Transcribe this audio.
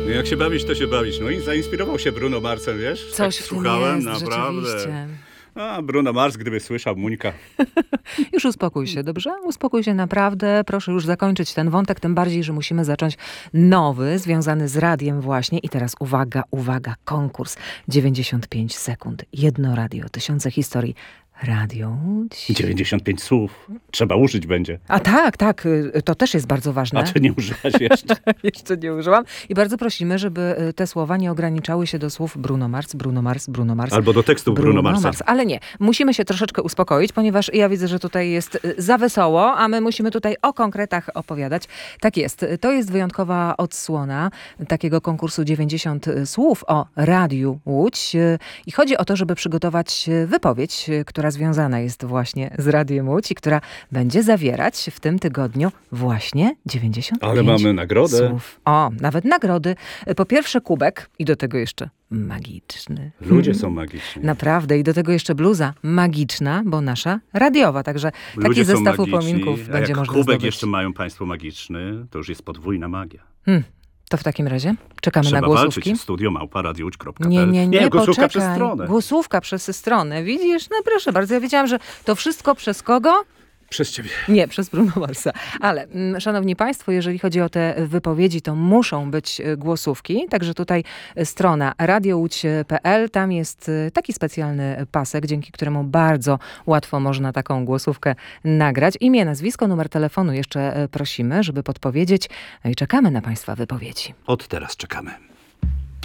No jak się bawić, to się bawić. No i zainspirował się Bruno Marsem, wiesz? Coś tak w tym słuchałem, jest, naprawdę. rzeczywiście. A Bruno Mars, gdyby słyszał Muńka. Już uspokój się, dobrze? Uspokój się naprawdę. Proszę już zakończyć ten wątek, tym bardziej, że musimy zacząć nowy, związany z radiem właśnie. I teraz uwaga, uwaga, konkurs. 95 sekund. Jedno radio, tysiące historii. Radio Łódź. 95 słów. Trzeba użyć będzie. A tak, to też jest bardzo ważne. A ty nie użyłaś jeszcze? Jeszcze nie użyłam. I bardzo prosimy, żeby te słowa nie ograniczały się do słów Bruno Mars, Bruno Mars, Bruno Mars. Albo do tekstu Bruno Marsa. Ale nie, musimy się troszeczkę uspokoić, ponieważ ja widzę, że tutaj jest za wesoło, a my musimy tutaj o konkretach opowiadać. Tak jest. To jest wyjątkowa odsłona takiego konkursu 90 słów o Radiu Łódź. I chodzi o to, żeby przygotować wypowiedź, która związana jest właśnie z Radiem Łódź i która będzie zawierać w tym tygodniu właśnie 95 Ale mamy nagrodę. słów. O, nawet nagrody. Po pierwsze kubek i do tego jeszcze magiczny. Ludzie są magiczni. Naprawdę. I do tego jeszcze bluza magiczna, bo nasza radiowa. Także taki Ludzie są zestaw magiczni, upominków a będzie jak można kubek zdobyć. jeszcze mają państwo magiczny, to już jest podwójna magia. To w takim razie czekamy Trzeba na głosówki. walczyć. Studio@radiowódź.pl. Nie, głosówka poczekaj. przez stronę. Głosówka przez stronę. Widzisz? No proszę bardzo. Ja wiedziałam, że to wszystko przez kogo? Przez ciebie. Nie, przez Bruno Marsa. Ale, szanowni państwo, jeżeli chodzi o te wypowiedzi, to muszą być głosówki. Także tutaj strona radiołódź.pl. Tam jest taki specjalny pasek, dzięki któremu bardzo łatwo można taką głosówkę nagrać. Imię, nazwisko, numer telefonu jeszcze prosimy, żeby podpowiedzieć. No i czekamy na państwa wypowiedzi. Od teraz czekamy.